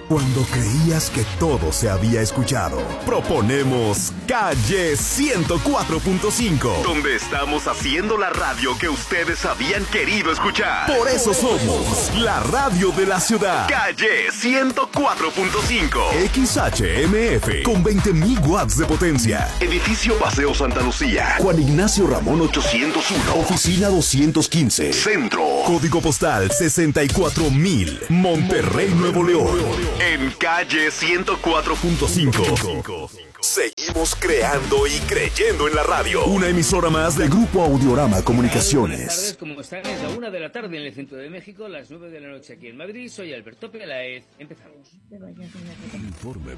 Cuando creías que todo se había escuchado, proponemos Calle 104.5, donde estamos haciendo la radio que ustedes habían querido escuchar. Por eso somos la radio de la ciudad. Calle 104.5, XHMF, con 20.000 watts de potencia. Edificio Paseo Santa Lucía, Juan Ignacio Ramón 801, Oficina 215, Centro, Código Postal 64.000, Monterrey, Nuevo León. En Calle 104.5. Seguimos creando y creyendo en la radio. Una emisora más de Grupo Audiorama Comunicaciones. Buenas tardes, ¿cómo están? Es la 1 de la tarde en el centro de México, las 9 de la noche aquí en Madrid. Soy Alberto Peláez. Empezamos. Informe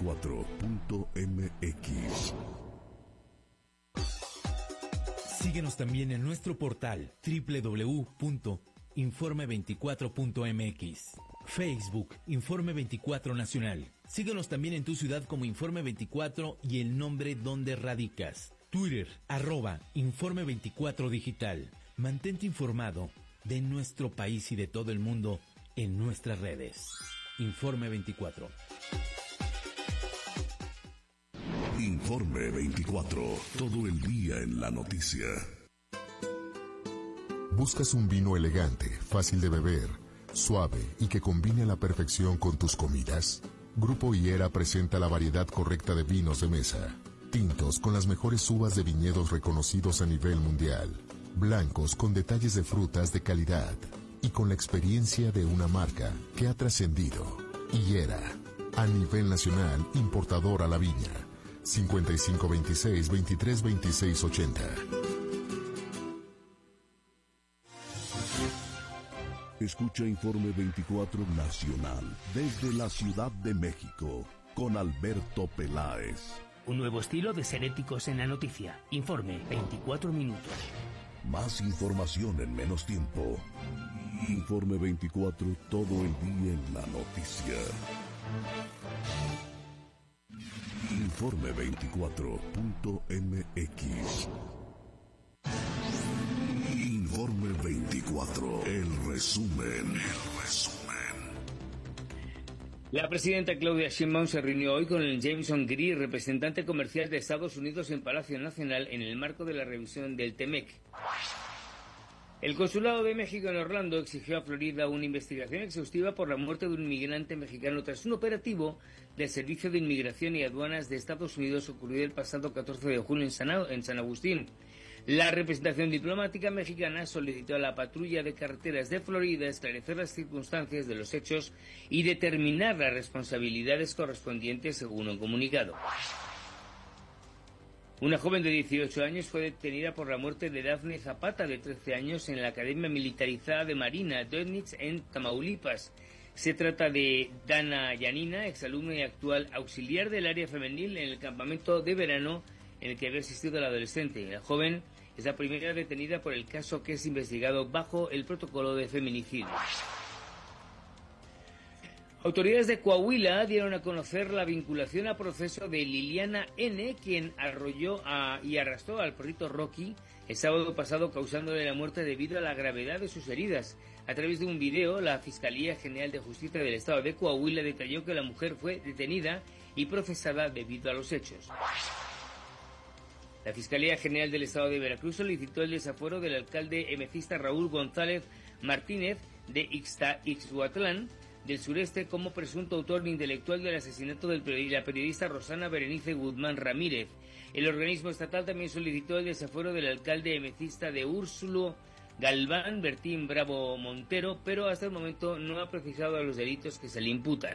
24.mx. Síguenos también en nuestro portal www.informe24.mx. Facebook, Informe 24 Nacional. Síguenos también en tu ciudad como Informe 24 y el nombre donde radicas. Twitter, @Informe 24 Digital. Mantente informado de nuestro país y de todo el mundo en nuestras redes. Informe 24. Informe 24. Todo el día en la noticia. ¿Buscas un vino elegante, fácil de beber, suave y que combine a la perfección con tus comidas? Grupo Higuera presenta la variedad correcta de vinos de mesa. Tintos con las mejores uvas de viñedos reconocidos a nivel mundial. Blancos con detalles de frutas de calidad. Y con la experiencia de una marca que ha trascendido. Higuera, a nivel nacional, importador a la viña. 5526-232680. Escucha Informe 24 Nacional desde la Ciudad de México con Alberto Peláez. Un nuevo estilo de ser éticos en la noticia. Informe 24 minutos. Más información en menos tiempo. Informe 24, todo el día en la noticia. Informe 24.mx. Informe 24, el resumen. La presidenta Claudia Sheinbaum se reunió hoy con el Jameson Gris, representante comercial de Estados Unidos en Palacio Nacional, en el marco de la revisión del TEMEC. El Consulado de México en Orlando exigió a Florida una investigación exhaustiva por la muerte de un inmigrante mexicano tras un operativo del Servicio de Inmigración y Aduanas de Estados Unidos ocurrido el pasado 14 de julio en San Agustín. La representación diplomática mexicana solicitó a la patrulla de carreteras de Florida esclarecer las circunstancias de los hechos y determinar las responsabilidades correspondientes, según un comunicado. Una joven de 18 años fue detenida por la muerte de Dafne Zapata, de 13 años, en la Academia Militarizada de Marina, Dönitz, en Tamaulipas. Se trata de Dana Yanina, exalumna y actual auxiliar del área femenil en el campamento de verano en el que había asistido la adolescente. La joven es la primera detenida por el caso, que es investigado bajo el protocolo de feminicidio. Autoridades de Coahuila dieron a conocer la vinculación a proceso de Liliana N., quien arrolló y arrastró al perrito Rocky el sábado pasado, causándole la muerte debido a la gravedad de sus heridas. A través de un video, la Fiscalía General de Justicia del Estado de Coahuila detalló que la mujer fue detenida y procesada debido a los hechos. La Fiscalía General del Estado de Veracruz solicitó el desafuero del alcalde emecista Raúl González Martínez de Ixhuatlán del Sureste como presunto autor intelectual del asesinato de la periodista Rosana Berenice Guzmán Ramírez. El organismo estatal también solicitó el desafuero del alcalde emecista de Úrsulo Galván, Bertín Bravo Montero, pero hasta el momento no ha precisado los delitos que se le imputan.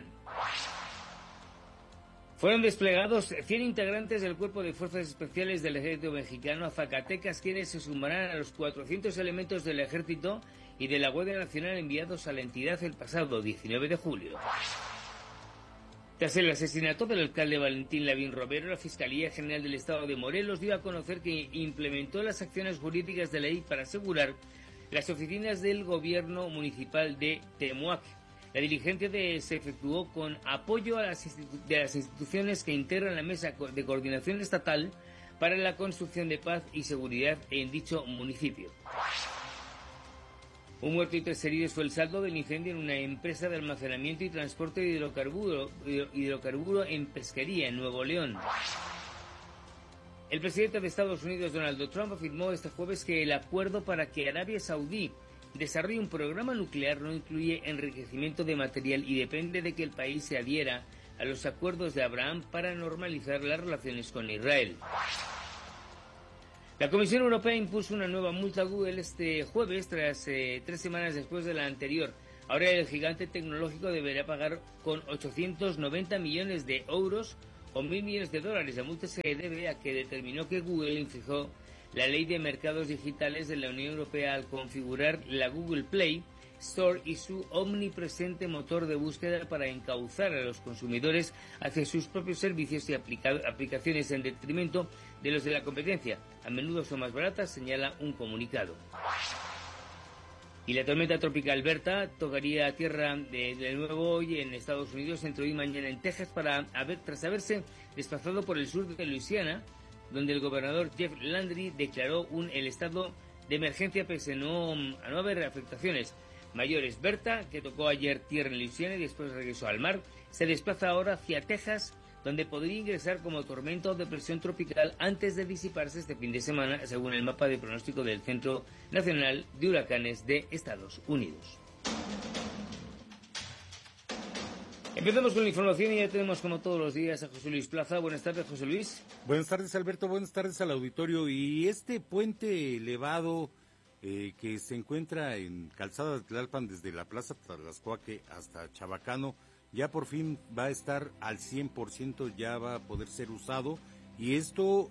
Fueron desplegados 100 integrantes del Cuerpo de Fuerzas Especiales del Ejército Mexicano a Zacatecas, quienes se sumarán a los 400 elementos del Ejército y de la Guardia Nacional enviados a la entidad el pasado 19 de julio. Tras el asesinato del alcalde Valentín Lavín Romero, la Fiscalía General del Estado de Morelos dio a conocer que implementó las acciones jurídicas de ley para asegurar las oficinas del gobierno municipal de Temuac. La diligencia se efectuó con apoyo de las instituciones que integran la Mesa de Coordinación Estatal para la Construcción de Paz y Seguridad en dicho municipio. Un muerto y 3 heridos fue el saldo del incendio en una empresa de almacenamiento y transporte de hidrocarburo en Pesquería, en Nuevo León. El presidente de Estados Unidos, Donald Trump, afirmó este jueves que el acuerdo para que Arabia Saudí desarrolle un programa nuclear no incluye enriquecimiento de material y depende de que el país se adhiera a los acuerdos de Abraham para normalizar las relaciones con Israel. La Comisión Europea impuso una nueva multa a Google este jueves, tras 3 semanas después de la anterior. Ahora el gigante tecnológico deberá pagar con 890 millones de euros o 1.000 millones de dólares. La multa se debe a que determinó que Google infringió la Ley de Mercados Digitales de la Unión Europea al configurar la Google Play Store y su omnipresente motor de búsqueda para encauzar a los consumidores hacia sus propios servicios y aplicaciones en detrimento de los de la competencia. A menudo son más baratas, señala un comunicado. Y la tormenta tropical Berta tocaría tierra de nuevo hoy en Estados Unidos, entre hoy y mañana en Texas, tras haberse desplazado por el sur de Luisiana, donde el gobernador Jeff Landry declaró el estado de emergencia pese a no haber afectaciones mayores. Berta, que tocó ayer tierra en Luisiana y después regresó al mar, se desplaza ahora hacia Texas, donde podría ingresar como tormenta o depresión tropical antes de disiparse este fin de semana, según el mapa de pronóstico del Centro Nacional de Huracanes de Estados Unidos. Empezamos con la información y ya tenemos, como todos los días, a José Luis Plaza. Buenas tardes, José Luis. Buenas tardes, Alberto. Buenas tardes al auditorio. Y este puente elevado que se encuentra en Calzada de Tlalpan, desde la Plaza Tlaxcuaque hasta Chabacano, ya por fin va a estar al 100%, ya va a poder ser usado. Y esto,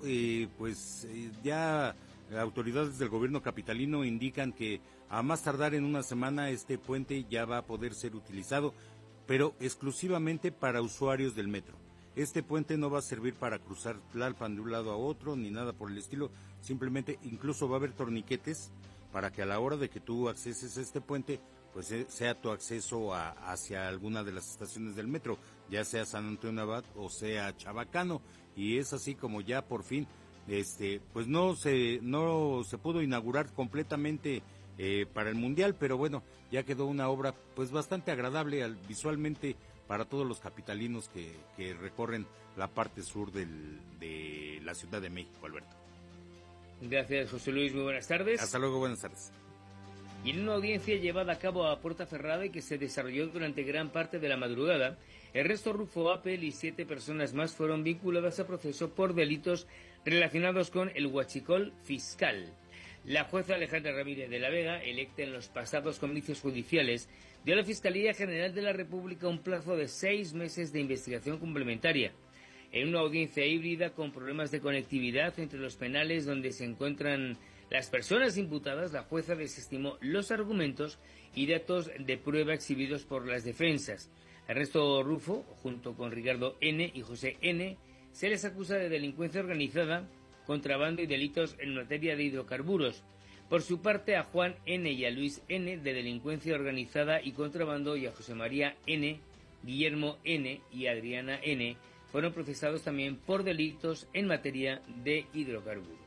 ya autoridades del gobierno capitalino indican que a más tardar en una semana este puente ya va a poder ser utilizado, pero exclusivamente para usuarios del metro. Este puente no va a servir para cruzar Tlalpan de un lado a otro, ni nada por el estilo. Simplemente, incluso va a haber torniquetes para que a la hora de que tú acceses a este puente, pues sea tu acceso hacia alguna de las estaciones del metro, ya sea San Antonio Abad o sea Chabacano. Y es así como ya por fin, pues no se pudo inaugurar completamente para el Mundial, pero bueno, ya quedó una obra pues bastante agradable visualmente para todos los capitalinos que recorren la parte sur de la Ciudad de México, Alberto. Gracias, José Luis, muy buenas tardes. Hasta luego, buenas tardes. Y en una audiencia llevada a cabo a puerta cerrada y que se desarrolló durante gran parte de la madrugada, Ernesto Rufo Apel y 7 personas más fueron vinculadas a proceso por delitos relacionados con el huachicol fiscal. La jueza Alejandra Ramírez de la Vega, electa en los pasados comicios judiciales, dio a la Fiscalía General de la República un plazo de 6 meses de investigación complementaria. En una audiencia híbrida con problemas de conectividad entre los penales donde se encuentran las personas imputadas, la jueza desestimó los argumentos y datos de prueba exhibidos por las defensas. Ernesto Rufo, junto con Ricardo N. y José N., se les acusa de delincuencia organizada, contrabando y delitos en materia de hidrocarburos. Por su parte, a Juan N. y a Luis N. de delincuencia organizada y contrabando, y a José María N., Guillermo N. y Adriana N. fueron procesados también por delitos en materia de hidrocarburos.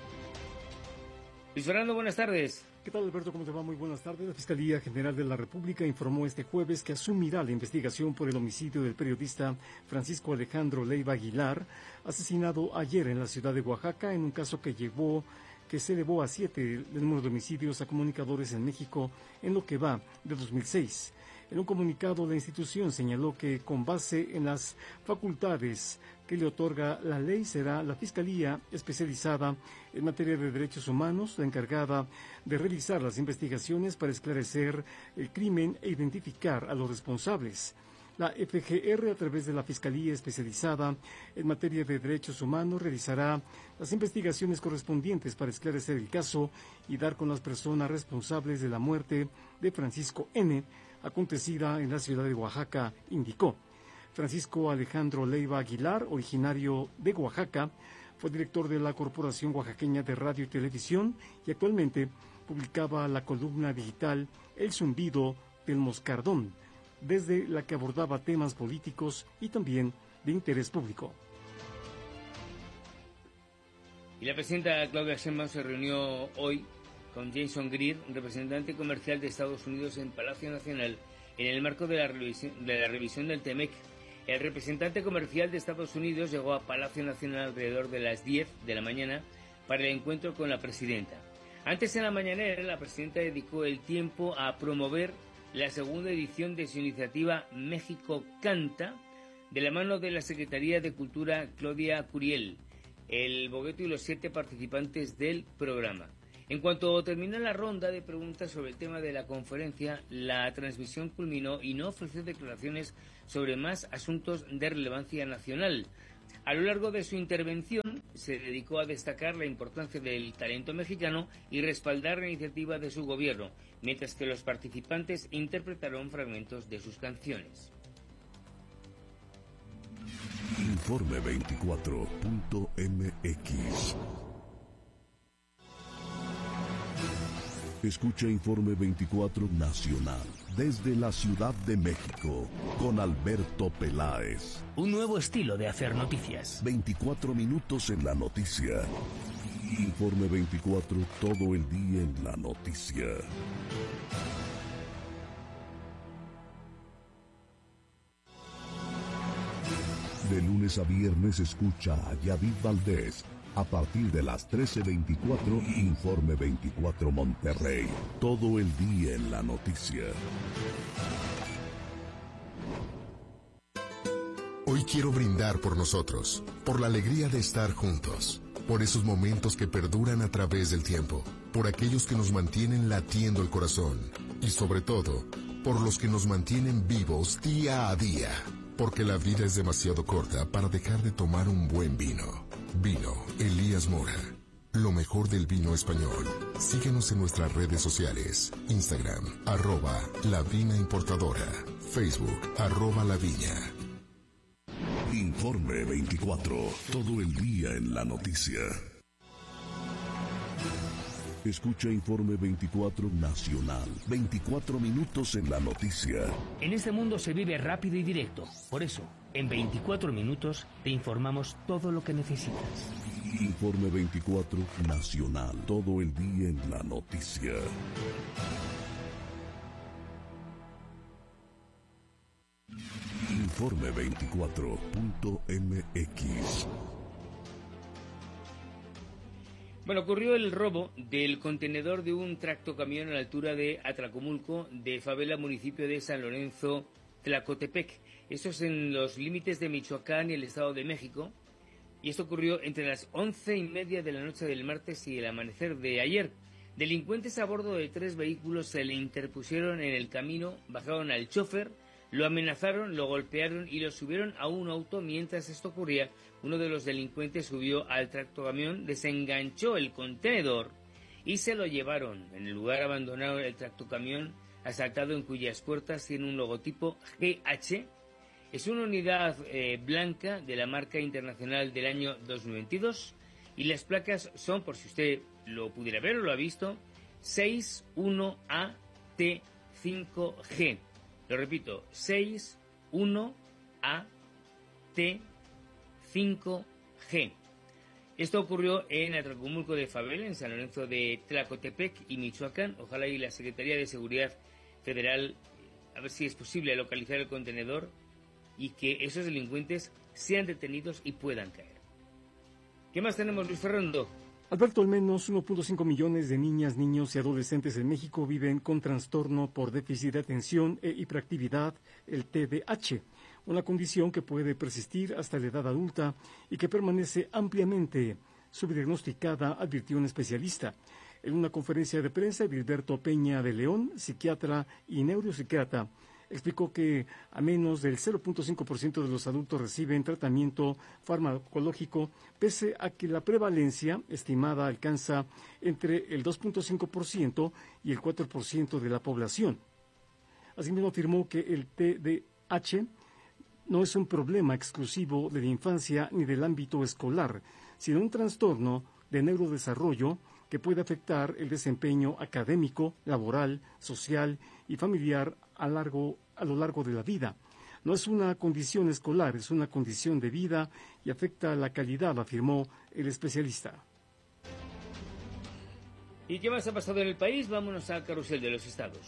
Luis Fernando, buenas tardes. ¿Qué tal, Alberto? ¿Cómo te va? Muy buenas tardes. La Fiscalía General de la República informó este jueves que asumirá la investigación por el homicidio del periodista Francisco Alejandro Leiva Aguilar, asesinado ayer en la ciudad de Oaxaca, en un caso que se elevó a 7 el número de homicidios a comunicadores en México en lo que va de 2006. En un comunicado, la institución señaló que, con base en las facultades que le otorga la ley, será la Fiscalía especializada en materia de derechos humanos la encargada de realizar las investigaciones para esclarecer el crimen e identificar a los responsables. La FGR, a través de la Fiscalía especializada en materia de derechos humanos, realizará las investigaciones correspondientes para esclarecer el caso y dar con las personas responsables de la muerte de Francisco N., acontecida en la ciudad de Oaxaca, indicó. Francisco Alejandro Leiva Aguilar, originario de Oaxaca, fue director de la Corporación Oaxaqueña de Radio y Televisión y actualmente publicaba la columna digital El Zumbido del Moscardón, desde la que abordaba temas políticos y también de interés público. Y la presidenta Claudia Sheinbaum se reunió hoy con Jason Greer, representante comercial de Estados Unidos en Palacio Nacional, en el marco de la revisión del TEMEC. El representante comercial de Estados Unidos llegó a Palacio Nacional alrededor de las 10 de la mañana para el encuentro con la presidenta. Antes, en la mañanera, la presidenta dedicó el tiempo a promover la segunda edición de su iniciativa México Canta, de la mano de la Secretaría de Cultura Claudia Curiel, el Bogueto y los 7 participantes del programa. En cuanto terminó la ronda de preguntas sobre el tema de la conferencia, la transmisión culminó y no ofreció declaraciones sobre más asuntos de relevancia nacional. A lo largo de su intervención se dedicó a destacar la importancia del talento mexicano y respaldar la iniciativa de su gobierno, mientras que los participantes interpretaron fragmentos de sus canciones. Informe 24.mx. Escucha Informe 24 Nacional desde la Ciudad de México con Alberto Peláez. Un nuevo estilo de hacer noticias. 24 minutos en la noticia. Informe 24, todo el día en la noticia. De lunes a viernes escucha a Yadid Valdés. A partir de las 13:24, Informe 24 Monterrey. Todo el día en la noticia. Hoy quiero brindar por nosotros, por la alegría de estar juntos, por esos momentos que perduran a través del tiempo, por aquellos que nos mantienen latiendo el corazón y sobre todo, por los que nos mantienen vivos día a día, porque la vida es demasiado corta para dejar de tomar un buen vino. Vino Elías Mora, lo mejor del vino español. Síguenos en nuestras redes sociales, Instagram, @lavinaimportadora, Facebook, @laviña. Informe 24, todo el día en la noticia. Escucha Informe 24 Nacional, 24 minutos en la noticia. En este mundo se vive rápido y directo. Por eso, en 24 minutos te informamos todo lo que necesitas. Informe 24 Nacional, todo el día en la noticia. Informe 24.mx. Bueno, ocurrió el robo del contenedor de un tractocamión a la altura de Atlacomulco, de Favela, municipio de San Lorenzo, Tlacotepec. Esto es en los límites de Michoacán y el Estado de México. Y esto ocurrió entre las 11:30 de la noche del martes y el amanecer de ayer. Delincuentes a bordo de 3 vehículos se le interpusieron en el camino, bajaron al chofer, lo amenazaron, lo golpearon y lo subieron a un auto. Mientras esto ocurría, uno de los delincuentes subió al tractocamión, desenganchó el contenedor y se lo llevaron. En el lugar abandonaron el tractocamión asaltado, en cuyas puertas tiene un logotipo GH. Es una unidad blanca de la marca internacional del año 2022 y las placas son, por si usted lo pudiera ver o lo ha visto, 61AT5G. Lo repito, 61AT5G. Esto ocurrió en Atlacomulco de Favela, en San Lorenzo de Tlacotepec y Michoacán. Ojalá y la Secretaría de Seguridad Federal, a ver si es posible localizar el contenedor y que esos delincuentes sean detenidos y puedan caer. ¿Qué más tenemos, Luis Fernando? Alberto, al menos 1.5 millones de niñas, niños y adolescentes en México viven con trastorno por déficit de atención e hiperactividad, el TDAH, una condición que puede persistir hasta la edad adulta y que permanece ampliamente subdiagnosticada, advirtió un especialista. En una conferencia de prensa, Gilberto Peña de León, psiquiatra y neuropsiquiatra, explicó que a menos del 0.5% de los adultos reciben tratamiento farmacológico, pese a que la prevalencia estimada alcanza entre el 2.5% y el 4% de la población. Asimismo, afirmó que el TDAH no es un problema exclusivo de la infancia ni del ámbito escolar, sino un trastorno de neurodesarrollo que puede afectar el desempeño académico, laboral, social y familiar a lo largo de la vida. No es una condición escolar, es una condición de vida y afecta la calidad, afirmó el especialista. ¿Y qué más ha pasado en el país? Vámonos al carrusel de los estados.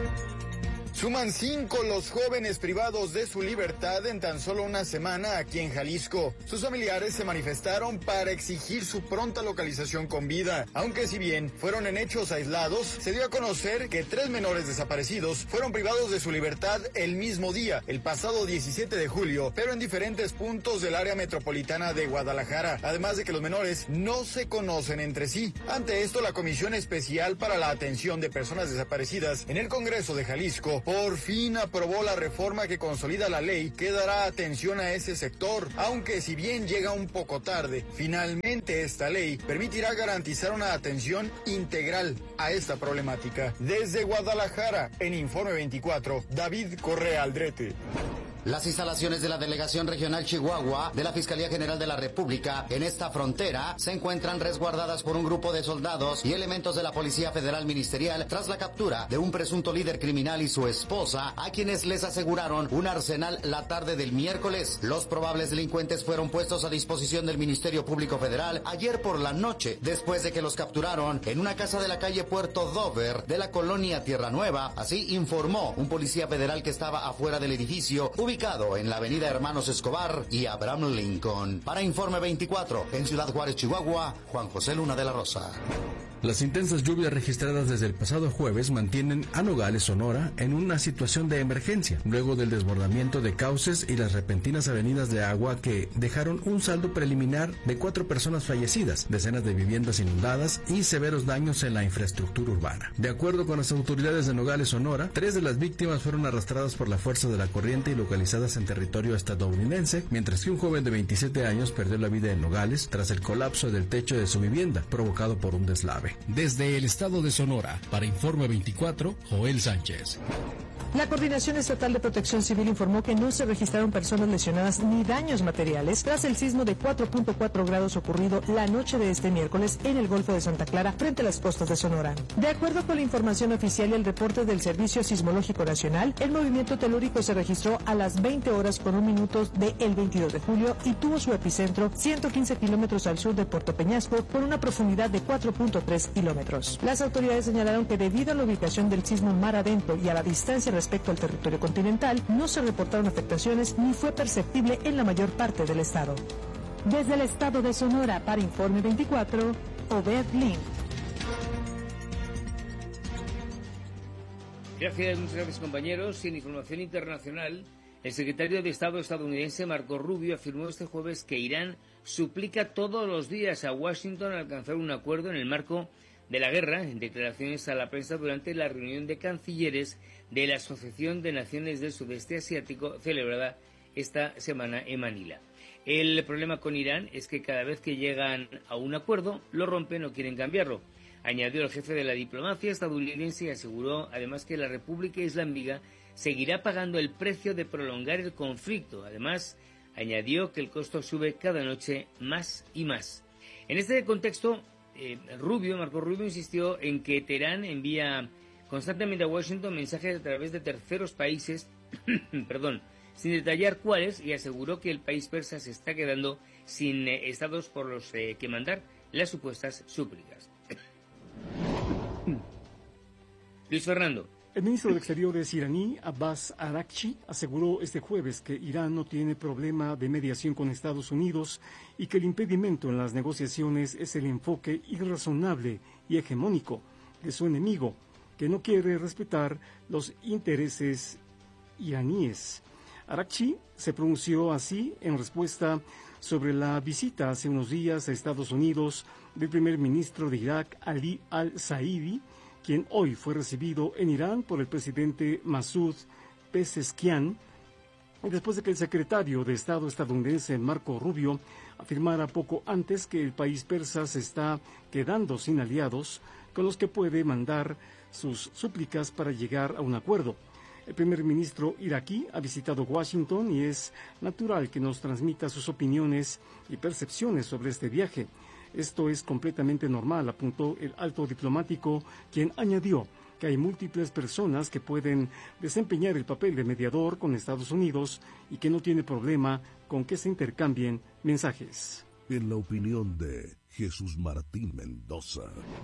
Suman 5 los jóvenes privados de su libertad en tan solo una semana aquí en Jalisco. Sus familiares se manifestaron para exigir su pronta localización con vida. Aunque si bien fueron en hechos aislados, se dio a conocer que 3 menores desaparecidos fueron privados de su libertad el mismo día, el pasado 17 de julio, pero en diferentes puntos del área metropolitana de Guadalajara. Además de que los menores no se conocen entre sí. Ante esto, la Comisión Especial para la Atención de Personas Desaparecidas en el Congreso de Jalisco por fin aprobó la reforma que consolida la ley que dará atención a ese sector, aunque si bien llega un poco tarde, finalmente esta ley permitirá garantizar una atención integral a esta problemática. Desde Guadalajara, en Informe 24, David Correa Aldrete. Las instalaciones de la Delegación Regional Chihuahua de la Fiscalía General de la República en esta frontera se encuentran resguardadas por un grupo de soldados y elementos de la Policía Federal Ministerial tras la captura de un presunto líder criminal y su esposa, a quienes les aseguraron un arsenal la tarde del miércoles. Los probables delincuentes fueron puestos a disposición del Ministerio Público Federal ayer por la noche, después de que los capturaron en una casa de la calle Puerto Dover de la colonia Tierra Nueva. Así informó un policía federal que estaba afuera del edificio, ubicado en la avenida Hermanos Escobar y Abraham Lincoln. Para Informe 24, en Ciudad Juárez, Chihuahua, Juan José Luna de la Rosa. Las intensas lluvias registradas desde el pasado jueves mantienen a Nogales, Sonora, en una situación de emergencia, luego del desbordamiento de cauces y las repentinas avenidas de agua que dejaron un saldo preliminar de 4 personas fallecidas, decenas de viviendas inundadas y severos daños en la infraestructura urbana. De acuerdo con las autoridades de Nogales, Sonora, 3 de las víctimas fueron arrastradas por la fuerza de la corriente y localizadas en territorio estadounidense, mientras que un joven de 27 años perdió la vida en Nogales tras el colapso del techo de su vivienda, provocado por un deslave. Desde el estado de Sonora, para Informe 24, Joel Sánchez. La Coordinación Estatal de Protección Civil informó que no se registraron personas lesionadas ni daños materiales tras el sismo de 4.4 grados ocurrido la noche de este miércoles en el Golfo de Santa Clara, frente a las costas de Sonora. De acuerdo con la información oficial y el reporte del Servicio Sismológico Nacional, el movimiento telúrico se registró a las 20 horas con 1 minuto del 22 de julio y tuvo su epicentro 115 kilómetros al sur de Puerto Peñasco, con una profundidad de 4.3 kilómetros. Las autoridades señalaron que debido a la ubicación del sismo mar adentro y a la distancia respecto al territorio continental, no se reportaron afectaciones ni fue perceptible en la mayor parte del estado. Desde el estado de Sonora, para Informe 24, Obed Lin. Muchas gracias compañeros. En información internacional, el secretario de Estado estadounidense Marco Rubio afirmó este jueves que Irán suplica todos los días a Washington alcanzar un acuerdo en el marco de la guerra, en declaraciones a la prensa durante la reunión de cancilleres de la Asociación de Naciones del Sudeste Asiático celebrada esta semana en Manila. El problema con Irán es que cada vez que llegan a un acuerdo, lo rompen o quieren cambiarlo, añadió el jefe de la diplomacia estadounidense y aseguró además que la República Islámica seguirá pagando el precio de prolongar el conflicto. Además, añadió que el costo sube cada noche más y más. En este contexto, Marco Rubio insistió en que Teherán envía constantemente a Washington mensajes a través de terceros países, sin detallar cuáles, y aseguró que el país persa se está quedando sin estados por los que mandar las supuestas súplicas. Luis Fernando. El ministro de Exteriores iraní, Abbas Araghchi, aseguró este jueves que Irán no tiene problema de mediación con Estados Unidos y que el impedimento en las negociaciones es el enfoque irrazonable y hegemónico de su enemigo, que no quiere respetar los intereses iraníes. Araghchi se pronunció así en respuesta sobre la visita hace unos días a Estados Unidos del primer ministro de Irak, Ali al-Zaidi, quien hoy fue recibido en Irán por el presidente Masoud Pezeshkian, después de que el secretario de Estado estadounidense Marco Rubio afirmara poco antes que el país persa se está quedando sin aliados con los que puede mandar sus súplicas para llegar a un acuerdo. El primer ministro iraquí ha visitado Washington y es natural que nos transmita sus opiniones y percepciones sobre este viaje. Esto es completamente normal, apuntó el alto diplomático, quien añadió que hay múltiples personas que pueden desempeñar el papel de mediador con Estados Unidos y que no tiene problema con que se intercambien mensajes. En la opinión de Jesús Martín Mendoza.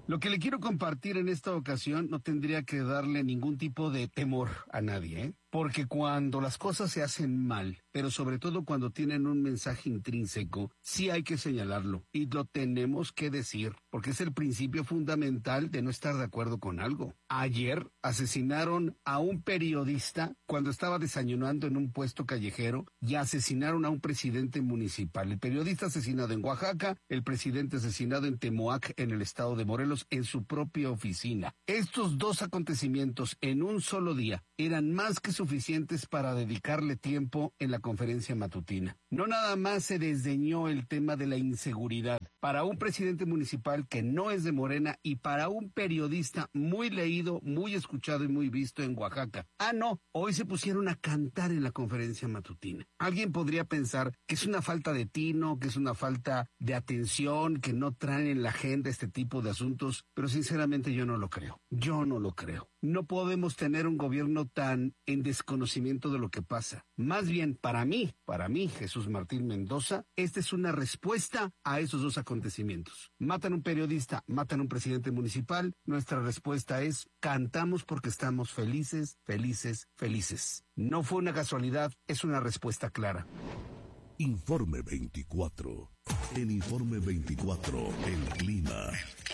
Lo que le quiero compartir en esta ocasión no tendría que darle ningún tipo de temor a nadie, ¿eh? Porque cuando las cosas se hacen mal, pero sobre todo cuando tienen un mensaje intrínseco, sí hay que señalarlo y lo tenemos que decir, porque es el principio fundamental de no estar de acuerdo con algo. Ayer asesinaron a un periodista cuando estaba desayunando en un puesto callejero y asesinaron a un presidente municipal. El periodista asesinado en Oaxaca, el presidente asesinado en Temoac, en el estado de Morelos, en su propia oficina. Estos dos acontecimientos en un solo día eran más que suficientes para dedicarle tiempo en la conferencia matutina. No nada más se desdeñó el tema de la inseguridad. Para un presidente municipal que no es de Morena y para un periodista muy leído, muy escuchado y muy visto en Oaxaca. No, hoy se pusieron a cantar en la conferencia matutina. Alguien podría pensar que es una falta de tino, que es una falta de atención, que no traen en la agenda este tipo de asuntos, pero sinceramente yo no lo creo. Yo no lo creo. No podemos tener un gobierno tan en desconocimiento de lo que pasa. Más bien, para mí, Jesús Martín Mendoza, esta es una respuesta a esos dos acontecimientos. Matan un periodista, matan un presidente municipal. Nuestra respuesta es: cantamos porque estamos felices, felices, felices. No fue una casualidad, es una respuesta clara. Informe 24. En Informe 24, el clima.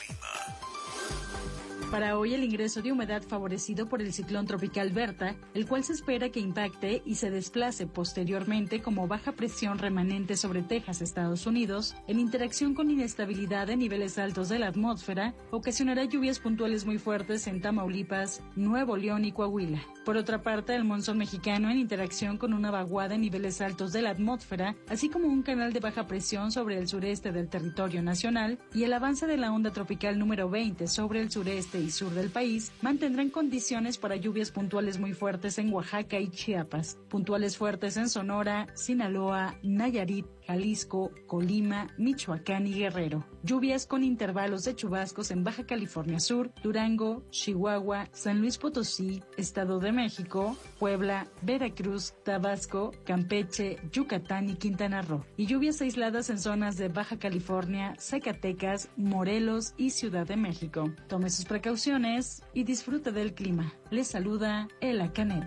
Para hoy, el ingreso de humedad favorecido por el ciclón tropical Berta, el cual se espera que impacte y se desplace posteriormente como baja presión remanente sobre Texas, Estados Unidos, en interacción con inestabilidad de niveles altos de la atmósfera, ocasionará lluvias puntuales muy fuertes en Tamaulipas, Nuevo León y Coahuila. Por otra parte, el monzón mexicano, en interacción con una vaguada en niveles altos de la atmósfera, así como un canal de baja presión sobre el sureste del territorio nacional y el avance de la onda tropical número 20 sobre el sureste y sur del país, mantendrán condiciones para lluvias puntuales muy fuertes en Oaxaca y Chiapas, puntuales fuertes en Sonora, Sinaloa, Nayarit, Jalisco, Colima, Michoacán y Guerrero. Lluvias con intervalos de chubascos en Baja California Sur, Durango, Chihuahua, San Luis Potosí, Estado de México, Puebla, Veracruz, Tabasco, Campeche, Yucatán y Quintana Roo. Y lluvias aisladas en zonas de Baja California, Zacatecas, Morelos y Ciudad de México. Tome sus precauciones y disfrute del clima. Les saluda Ela Canet.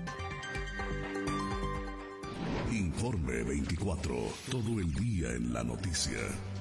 Informe 24. Todo el día en la noticia.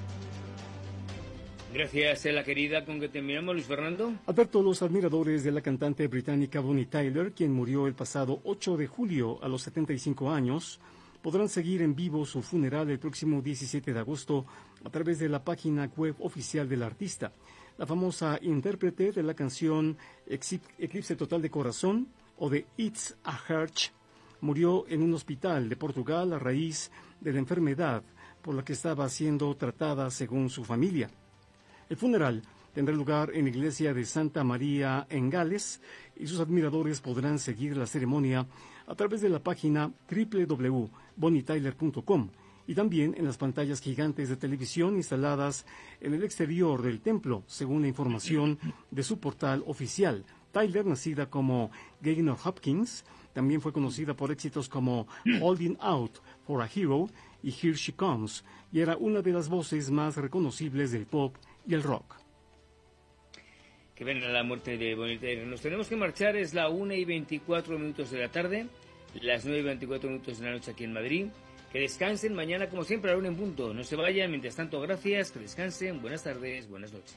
Gracias, la querida. ¿Con qué terminamos, Luis Fernando? Adverto a los admiradores de la cantante británica Bonnie Tyler, quien murió el pasado 8 de julio a los 75 años, podrán seguir en vivo su funeral el próximo 17 de agosto a través de la página web oficial del artista. La famosa intérprete de la canción Eclipse Total de Corazón o de It's a Heart murió en un hospital de Portugal a raíz de la enfermedad por la que estaba siendo tratada según su familia. El funeral tendrá lugar en la iglesia de Santa María en Gales y sus admiradores podrán seguir la ceremonia a través de la página www.bonnietyler.com y también en las pantallas gigantes de televisión instaladas en el exterior del templo, según la información de su portal oficial. Tyler, nacida como Gaynor Hopkins, también fue conocida por éxitos como Holding Out for a Hero y Here She Comes, y era una de las voces más reconocibles del pop y el rock. Que ven a la muerte de Bonnie Tyler. Nos tenemos que marchar, es la 1:24 de la tarde, las 9:24 de la noche aquí en Madrid. Que descansen mañana, como siempre, a la 1 en punto. No se vayan, mientras tanto, gracias, que descansen, buenas tardes, buenas noches.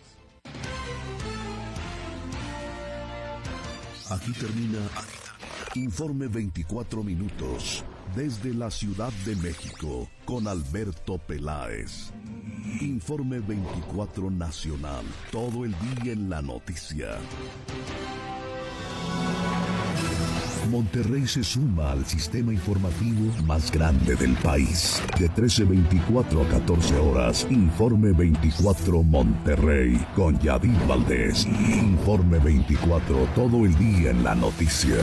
Aquí termina Informe 24 minutos desde la Ciudad de México con Alberto Peláez. Informe 24 Nacional, todo el día en la noticia. Monterrey se suma al sistema informativo más grande del país. De 13:24 a 14 horas, Informe 24 Monterrey, con Yadid Valdés. Informe 24, todo el día en la noticia.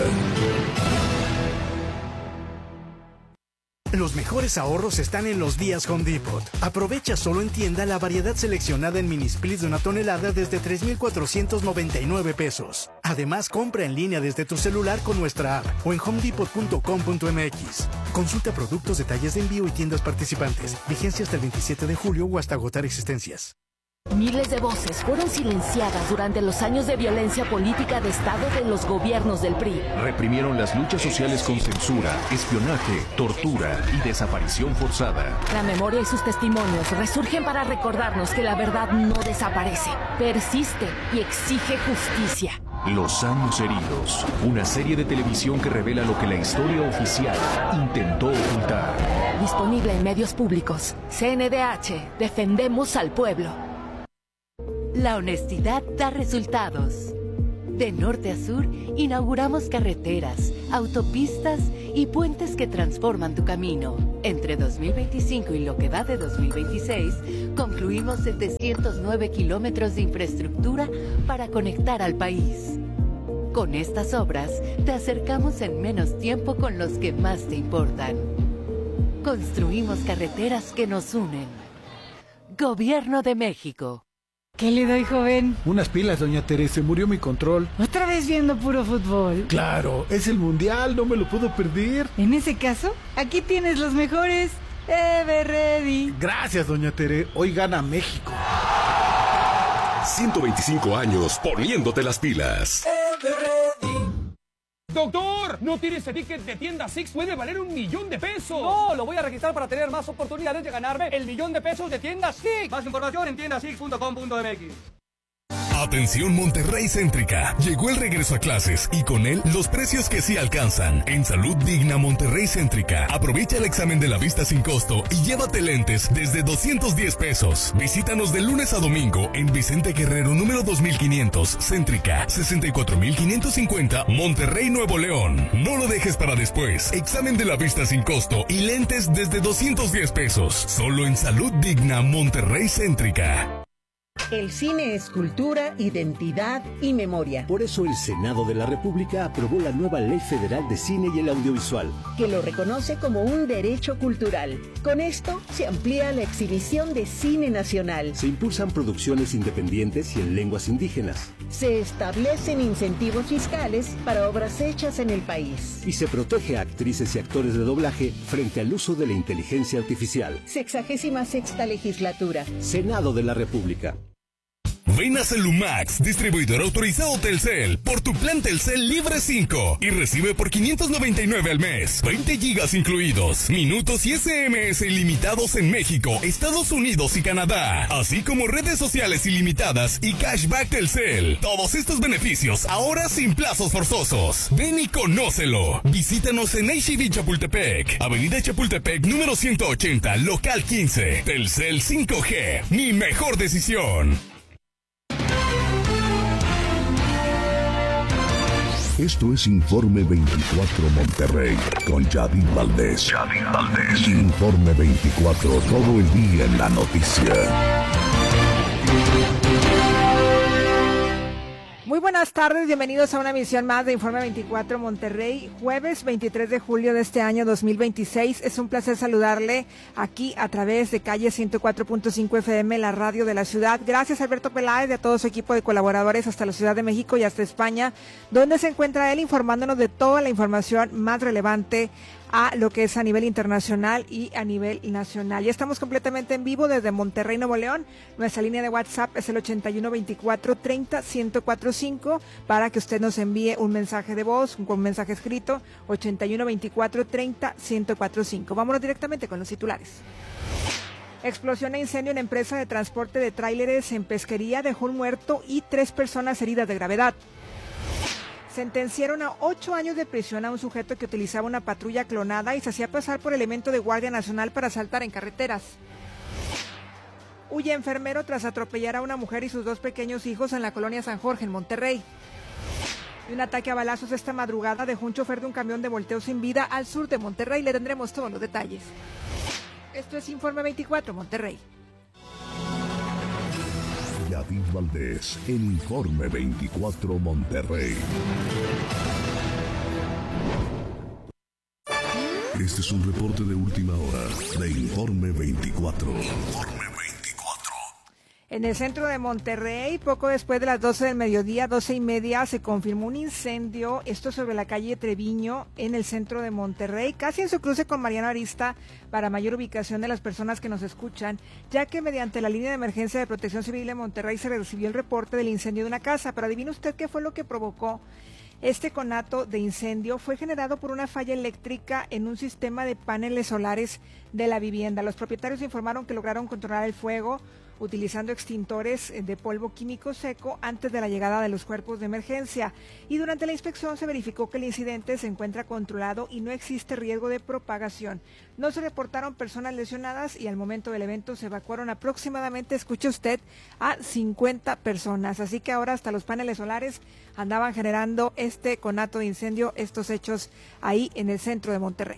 Los mejores ahorros están en los días Home Depot. Aprovecha solo en tienda la variedad seleccionada en mini splits de 1 tonelada desde 3,499 pesos. Además, compra en línea desde tu celular con nuestra app o en homedepot.com.mx. Consulta productos, detalles de envío y tiendas participantes. Vigencia hasta el 27 de julio o hasta agotar existencias. Miles de voces fueron silenciadas durante los años de violencia política de Estado de los gobiernos del PRI. Reprimieron las luchas sociales con censura, espionaje, tortura y desaparición forzada. La memoria y sus testimonios resurgen para recordarnos que la verdad no desaparece, persiste y exige justicia. Los años heridos, una serie de televisión que revela lo que la historia oficial intentó ocultar. Disponible en medios públicos. CNDH, defendemos al pueblo. La honestidad da resultados. De norte a sur, inauguramos carreteras, autopistas y puentes que transforman tu camino. Entre 2025 y lo que va de 2026, concluimos 709 kilómetros de infraestructura para conectar al país. Con estas obras, te acercamos en menos tiempo con los que más te importan. Construimos carreteras que nos unen. Gobierno de México. ¿Qué le doy, joven? Unas pilas, doña Teresa, murió mi control. ¿Otra vez viendo puro fútbol? Claro, es el mundial, no me lo puedo perder. En ese caso, aquí tienes los mejores. Everready. Gracias, doña Tere, hoy gana México. 125 años poniéndote las pilas. Everready. ¡Doctor! ¿No tiene ese ticket de tienda Six? ¡Puede valer $1,000,000 de pesos! ¡No! Lo voy a registrar para tener más oportunidades de ganarme el $1,000,000 de pesos de tienda Six. Más información en tiendasix.com.mx. Atención Monterrey Céntrica, llegó el regreso a clases y con él los precios que sí alcanzan. En Salud Digna Monterrey Céntrica, aprovecha el examen de la vista sin costo y llévate lentes desde 210 pesos. Visítanos de lunes a domingo en Vicente Guerrero número 2500, Céntrica, 64550, Monterrey, Nuevo León. No lo dejes para después, examen de la vista sin costo y lentes desde 210 pesos, solo en Salud Digna Monterrey Céntrica. El cine es cultura, identidad y memoria. Por eso el Senado de la República aprobó la nueva Ley Federal de Cine y el Audiovisual, que lo reconoce como un derecho cultural. Con esto se amplía la exhibición de cine nacional. Se impulsan producciones independientes y en lenguas indígenas. Se establecen incentivos fiscales para obras hechas en el país. Y se protege a actrices y actores de doblaje frente al uso de la inteligencia artificial. 66ª legislatura. Senado de la República. Ven a Celumax, distribuidor autorizado Telcel, por tu plan Telcel Libre 5 y recibe por $599 al mes, 20 gigas incluidos, minutos y SMS ilimitados en México, Estados Unidos y Canadá, así como redes sociales ilimitadas y cashback Telcel. Todos estos beneficios ahora sin plazos forzosos. Ven y conócelo. Visítanos en H-E-B Chapultepec, Avenida Chapultepec número 180, local 15. Telcel 5G, mi mejor decisión. Esto es Informe 24 Monterrey con Yadid Valdés. Informe 24, todo el día en la noticia. Muy buenas tardes, bienvenidos a una emisión más de Informe 24 Monterrey, jueves 23 de julio de este año 2026. Es un placer saludarle aquí a través de calle 104.5 FM, la radio de la ciudad. Gracias a Alberto Peláez y a todo su equipo de colaboradores hasta la Ciudad de México y hasta España, donde se encuentra él informándonos de toda la información más relevante a lo que es a nivel internacional y a nivel nacional. Ya estamos completamente en vivo desde Monterrey, Nuevo León. Nuestra línea de WhatsApp es el 8124-30-1045 para que usted nos envíe un mensaje de voz, un mensaje escrito, 8124-30-1045. Vámonos directamente con los titulares. Explosión e incendio en empresa de transporte de tráileres en Pesquería dejó un muerto y 3 personas heridas de gravedad. Sentenciaron a 8 años de prisión a un sujeto que utilizaba una patrulla clonada y se hacía pasar por elemento de Guardia Nacional para asaltar en carreteras. Huye enfermero tras atropellar a una mujer y sus 2 pequeños hijos en la colonia San Jorge, en Monterrey. Y un ataque a balazos esta madrugada dejó un chofer de un camión de volteo sin vida al sur de Monterrey. Le tendremos todos los detalles. Esto es Informe 24 Monterrey. Yadid Valdés, en Informe 24 Monterrey. Este es un reporte de última hora de Informe 24. En el centro de Monterrey, poco después de las 12 del mediodía, 12:30, se confirmó un incendio, esto sobre la calle Treviño, en el centro de Monterrey, casi en su cruce con Mariano Arista, para mayor ubicación de las personas que nos escuchan, ya que mediante la línea de emergencia de Protección Civil de Monterrey se recibió el reporte del incendio de una casa. Pero adivine usted qué fue lo que provocó este conato de incendio. Fue generado por una falla eléctrica en un sistema de paneles solares de la vivienda. Los propietarios informaron que lograron controlar el fuego utilizando extintores de polvo químico seco antes de la llegada de los cuerpos de emergencia. Y durante la inspección se verificó que el incidente se encuentra controlado y no existe riesgo de propagación. No se reportaron personas lesionadas y al momento del evento se evacuaron aproximadamente, escuche usted, a 50 personas. Así que ahora hasta los paneles solares andaban generando este conato de incendio, estos hechos ahí en el centro de Monterrey.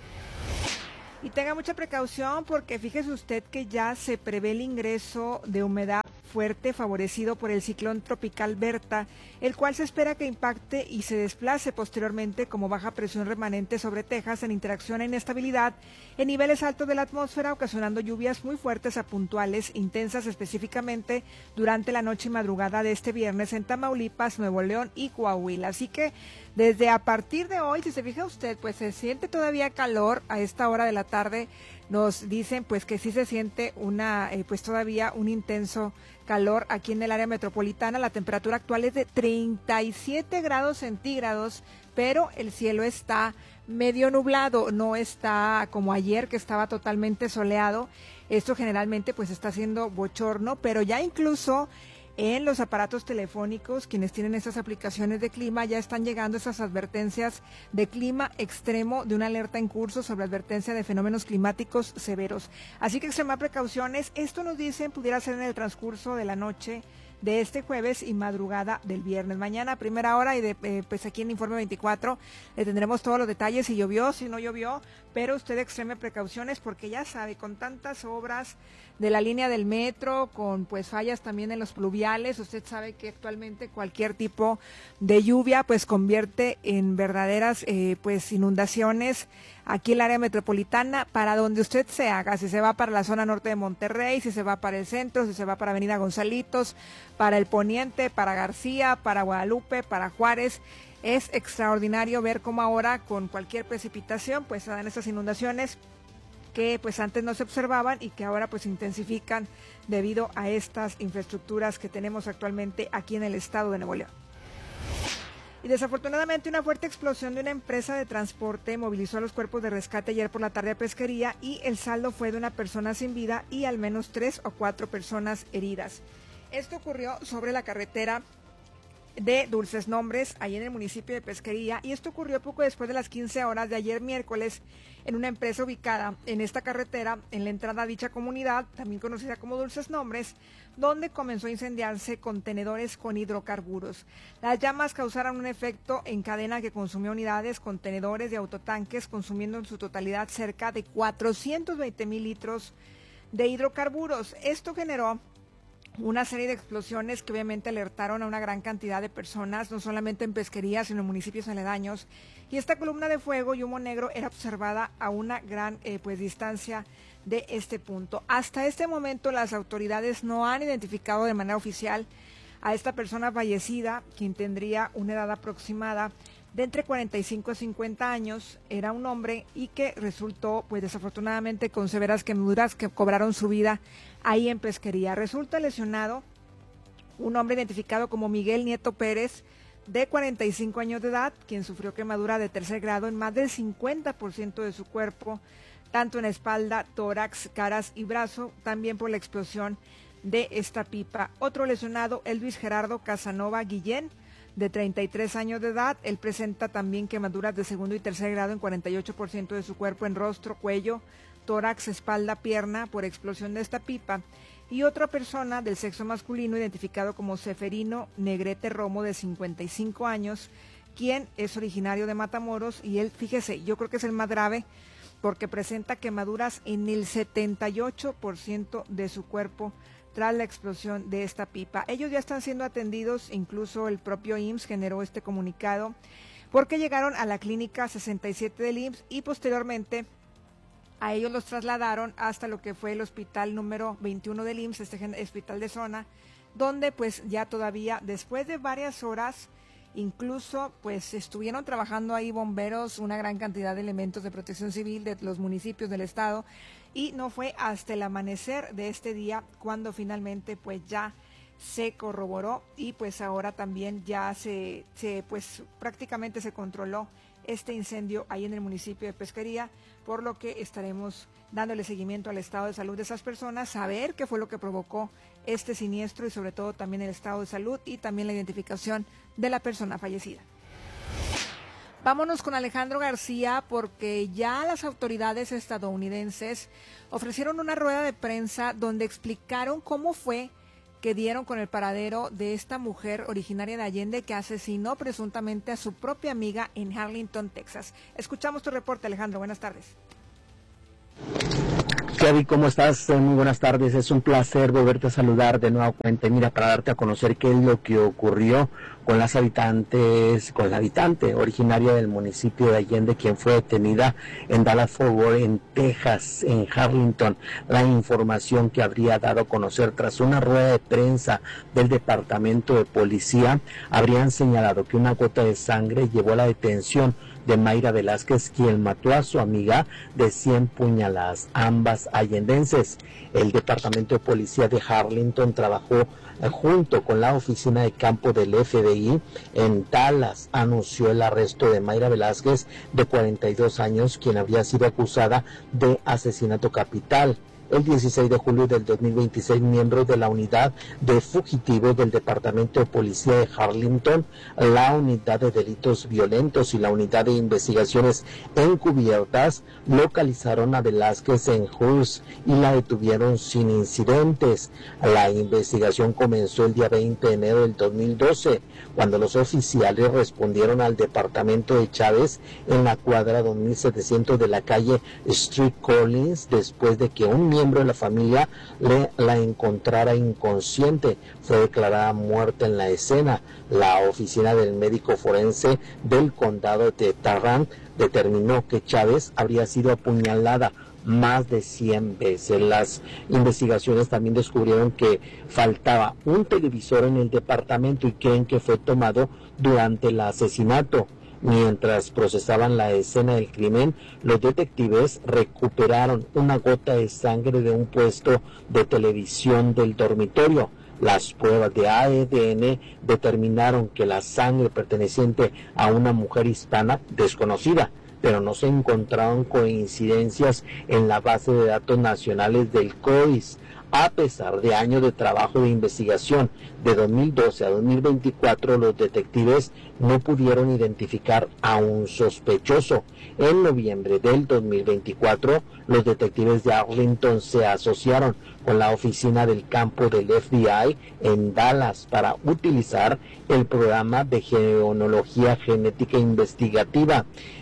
Y tenga mucha precaución porque fíjese usted que ya se prevé el ingreso de humedad fuerte favorecido por el ciclón tropical Berta, el cual se espera que impacte y se desplace posteriormente como baja presión remanente sobre Texas en interacción e inestabilidad en niveles altos de la atmósfera, ocasionando lluvias muy fuertes a puntuales, intensas específicamente durante la noche y madrugada de este viernes en Tamaulipas, Nuevo León y Coahuila. Así que desde a partir de hoy, si se fija usted, pues se siente todavía calor a esta hora de la tarde. Nos dicen pues que sí se siente pues todavía un intenso calor aquí en el área metropolitana. La temperatura actual es de 37 grados centígrados, pero el cielo está medio nublado, no está como ayer que estaba totalmente soleado. Esto generalmente pues está haciendo bochorno, pero ya incluso en los aparatos telefónicos, quienes tienen esas aplicaciones de clima, ya están llegando esas advertencias de clima extremo, de una alerta en curso sobre advertencia de fenómenos climáticos severos. Así que extremar precauciones. Esto nos dicen pudiera ser en el transcurso de la noche de este jueves y madrugada del viernes. Mañana a primera hora y pues aquí en Informe 24 le tendremos todos los detalles, si llovió, si no llovió, pero usted extreme precauciones porque ya sabe, con tantas obras de la línea del metro, con pues fallas también en los pluviales, usted sabe que actualmente cualquier tipo de lluvia pues convierte en verdaderas pues inundaciones aquí en el área metropolitana, para donde usted se haga, si se va para la zona norte de Monterrey, si se va para el centro, si se va para Avenida Gonzalitos, para el Poniente, para García, para Guadalupe, para Juárez. Es extraordinario ver cómo ahora con cualquier precipitación pues se dan esas inundaciones que pues antes no se observaban y que ahora pues se intensifican debido a estas infraestructuras que tenemos actualmente aquí en el estado de Nuevo León. Y desafortunadamente una fuerte explosión de una empresa de transporte movilizó a los cuerpos de rescate ayer por la tarde a Pesquería y el saldo fue de una persona sin vida y al menos 3 o 4 personas heridas. Esto ocurrió sobre la carretera de Dulces Nombres, ahí en el municipio de Pesquería, y esto ocurrió poco después de las 15 horas de ayer miércoles en una empresa ubicada en esta carretera, en la entrada a dicha comunidad, también conocida como Dulces Nombres, donde comenzó a incendiarse contenedores con hidrocarburos. Las llamas causaron un efecto en cadena que consumió unidades, contenedores y autotanques, consumiendo en su totalidad cerca de 420,000 litros de hidrocarburos. Esto generó una serie de explosiones que obviamente alertaron a una gran cantidad de personas, no solamente en Pesquería, sino en municipios aledaños. Y esta columna de fuego y humo negro era observada a una gran distancia de este punto. Hasta este momento las autoridades no han identificado de manera oficial a esta persona fallecida, quien tendría una edad aproximada de entre 45 a 50 años, era un hombre y que resultó, pues desafortunadamente, con severas quemaduras que cobraron su vida ahí en Pesquería. Resulta lesionado un hombre identificado como Miguel Nieto Pérez, de 45 años de edad, quien sufrió quemadura de tercer grado en más del 50% de su cuerpo, tanto en espalda, tórax, caras y brazo, también por la explosión de esta pipa. Otro lesionado, el Luis Gerardo Casanova Guillén, de 33 años de edad. Él presenta también quemaduras de segundo y tercer grado en 48% de su cuerpo, en rostro, cuello, tórax, espalda, pierna, por explosión de esta pipa. Y otra persona del sexo masculino, identificado como Seferino Negrete Romo, de 55 años, quien es originario de Matamoros, y él, fíjese, yo creo que es el más grave, porque presenta quemaduras en el 78% de su cuerpo tras la explosión de esta pipa. Ellos ya están siendo atendidos, incluso el propio IMSS generó este comunicado, porque llegaron a la clínica 67 del IMSS y posteriormente A ellos los trasladaron hasta lo que fue el hospital número 21 del IMSS, este hospital de zona, donde pues ya todavía después de varias horas, incluso pues estuvieron trabajando ahí bomberos, una gran cantidad de elementos de protección civil de los municipios del estado, y no fue hasta el amanecer de este día cuando finalmente pues ya se corroboró y pues ahora también ya pues prácticamente se controló este incendio ahí en el municipio de Pesquería, por lo que estaremos dándole seguimiento al estado de salud de esas personas, saber qué fue lo que provocó este siniestro y sobre todo también el estado de salud y también la identificación de la persona fallecida. Vámonos con Alejandro García porque ya las autoridades estadounidenses ofrecieron una rueda de prensa donde explicaron cómo fue que dieron con el paradero de esta mujer originaria de Allende que asesinó presuntamente a su propia amiga en Arlington, Texas. Escuchamos tu reporte, Alejandro. Buenas tardes. Gaby, ¿cómo estás? Muy buenas tardes. Es un placer volverte a saludar de nueva cuenta. Mira, para darte a conocer qué es lo que ocurrió con la habitante originaria del municipio de Allende, quien fue detenida en Dallas-Fort Worth, en Texas, en Arlington. La información que habría dado a conocer tras una rueda de prensa del Departamento de Policía, habrían señalado que una gota de sangre llevó a la detención de Mayra Velázquez, quien mató a su amiga de 100 puñaladas, ambas allendenses. El Departamento de Policía de Arlington trabajó junto con la oficina de campo del FBI en Dallas. Anunció el arresto de Mayra Velázquez, de 42 años, quien habría sido acusada de asesinato capital. El 16 de julio del 2026, miembros de la unidad de fugitivos del Departamento de Policía de Arlington, la unidad de delitos violentos y la unidad de investigaciones encubiertas localizaron a Velázquez en Hearst y la detuvieron sin incidentes. La investigación comenzó el día 20 de enero del 2012, cuando los oficiales respondieron al departamento de Chávez en la cuadra 2700 de la calle Street Collins, después de que un miembro de la familia la encontrara inconsciente. Fue declarada muerta en la escena. La oficina del médico forense del condado de Tarrant determinó que Chávez habría sido apuñalada más de 100 veces. Las investigaciones también descubrieron que faltaba un televisor en el departamento y creen que fue tomado durante el asesinato. Mientras procesaban la escena del crimen, los detectives recuperaron una gota de sangre de un puesto de televisión del dormitorio. Las pruebas de ADN determinaron que la sangre perteneciente a una mujer hispana desconocida, pero no se encontraron coincidencias en la base de datos nacionales del CODIS. A pesar de años de trabajo de investigación, de 2012 a 2024, los detectives no pudieron identificar a un sospechoso. En noviembre del 2024, los detectives de Arlington se asociaron con la oficina del campo del FBI en Dallas para utilizar el programa de genealogía genética investigativa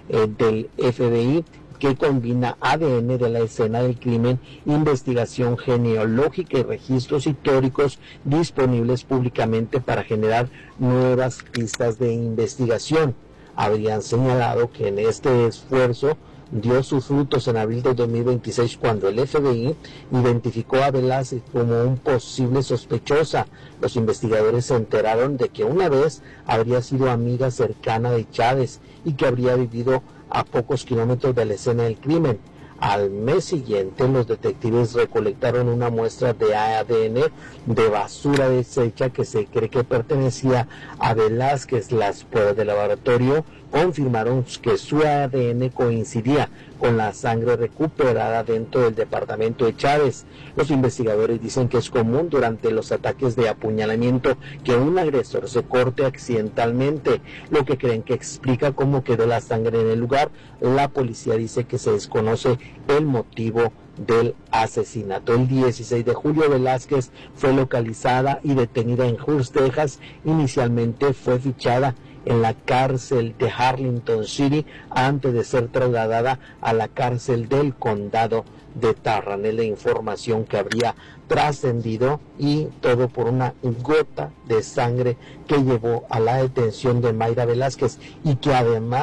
del FBI, que combina ADN de la escena del crimen, investigación genealógica y registros históricos disponibles públicamente para generar nuevas pistas de investigación. Habrían señalado que en este esfuerzo dio sus frutos en abril de 2026, cuando el FBI identificó a Velázquez como un posible sospechosa. Los investigadores se enteraron de que una vez habría sido amiga cercana de Chávez y que habría vivido a pocos kilómetros de la escena del crimen. Al mes siguiente, los detectives recolectaron una muestra de ADN de basura deshecha que se cree que pertenecía a Velázquez. Las pruebas de laboratorio confirmaron que su ADN coincidía con la sangre recuperada dentro del departamento de Chávez. Los investigadores dicen que es común durante los ataques de apuñalamiento que un agresor se corte accidentalmente, lo que creen que explica cómo quedó la sangre en el lugar. La policía dice que se desconoce el motivo del asesinato. El 16 de julio, Velázquez fue localizada y detenida en Hearst, Texas. Inicialmente fue fichada en la cárcel de Arlington City antes de ser trasladada a la cárcel del condado de Tarrant. Es la información que habría trascendido, y todo por una gota de sangre que llevó a la detención de Mayra Velázquez, y que además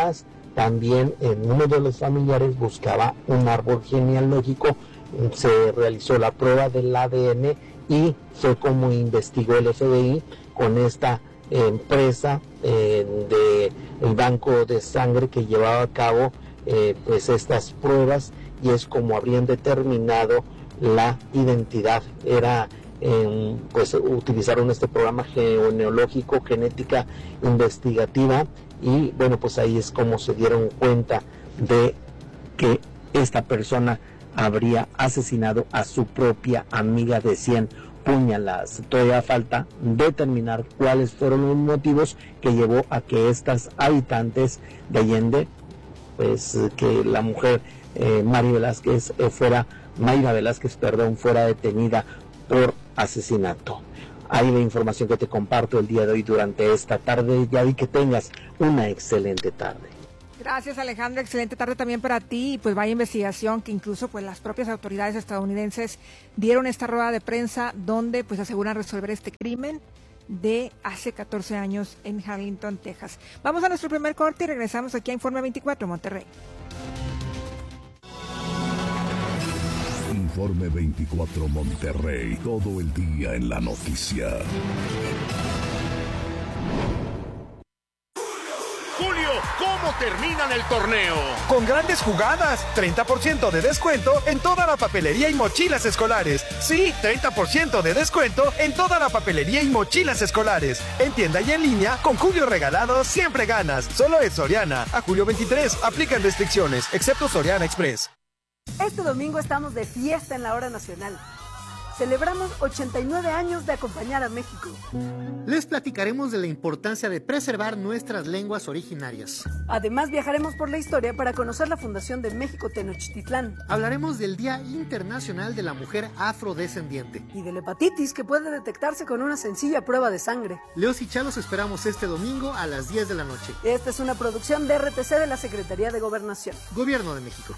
También uno de los familiares buscaba un árbol genealógico, se realizó la prueba del ADN y fue como investigó el FBI con esta empresa del banco de sangre que llevaba a cabo pues estas pruebas, y es como habrían determinado la identidad. Era pues utilizaron este programa genealógico, genética investigativa, y bueno, pues ahí es como se dieron cuenta de que esta persona habría asesinado a su propia amiga de 100 puñaladas. Todavía falta determinar cuáles fueron los motivos que llevó a que estas habitantes de Allende, pues que la mujer Mayra Velázquez fuera detenida por asesinato. Hay la información que te comparto el día de hoy durante esta tarde. Ya vi que tengas una excelente tarde. Gracias, Alejandro, excelente tarde también para ti. Y pues vaya investigación que incluso pues las propias autoridades estadounidenses dieron esta rueda de prensa donde pues aseguran resolver este crimen de hace 14 años en Arlington, Texas. Vamos a nuestro primer corte y regresamos aquí a Informe 24 Monterrey. Informe 24 Monterrey, todo el día en la noticia. Julio, ¿cómo terminan el torneo? Con grandes jugadas, 30% de descuento en toda la papelería y mochilas escolares. Sí, 30% de descuento en toda la papelería y mochilas escolares. En tienda y en línea, con Julio regalado, siempre ganas. Solo es Soriana. A julio 23, aplican restricciones, excepto Soriana Express. Este domingo estamos de fiesta en la Hora Nacional. Celebramos 89 años de acompañar a México. Les platicaremos de la importancia de preservar nuestras lenguas originarias. Además, viajaremos por la historia para conocer la fundación de México Tenochtitlán. Hablaremos del Día Internacional de la Mujer Afrodescendiente. Y de la hepatitis, que puede detectarse con una sencilla prueba de sangre. Leos y Chalos esperamos este domingo a las 10 de la noche. Esta es una producción de RTC de la Secretaría de Gobernación. Gobierno de México.